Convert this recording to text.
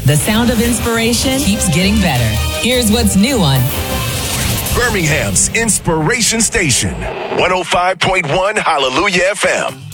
The sound of inspiration keeps getting better. Here's what's new on Birmingham's Inspiration Station, 105.1 Hallelujah FM.